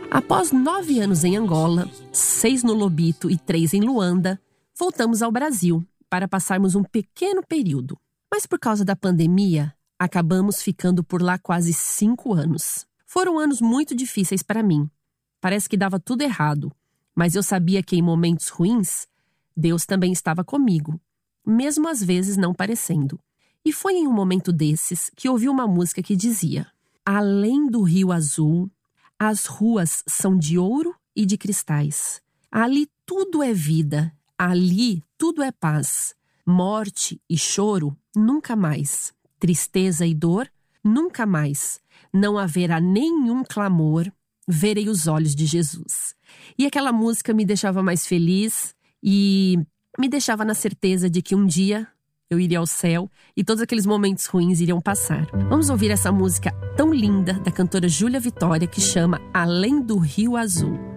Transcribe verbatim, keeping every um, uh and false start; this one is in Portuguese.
Após nove anos em Angola, seis no Lobito e três em Luanda, voltamos ao Brasil para passarmos um pequeno período. Mas por causa da pandemia, acabamos ficando por lá quase cinco anos. Foram anos muito difíceis para mim. Parece que dava tudo errado, mas eu sabia que em momentos ruins, Deus também estava comigo, mesmo às vezes não parecendo. E foi em um momento desses que ouvi uma música que dizia: além do rio azul, as ruas são de ouro e de cristais. Ali tudo é vida, ali tudo é paz. Morte e choro, nunca mais. Tristeza e dor, nunca mais. Não haverá nenhum clamor, verei os olhos de Jesus. E aquela música me deixava mais feliz e me deixava na certeza de que um dia eu iria ao céu e todos aqueles momentos ruins iriam passar. Vamos ouvir essa música tão linda da cantora Júlia Vitória que chama Além do Rio Azul.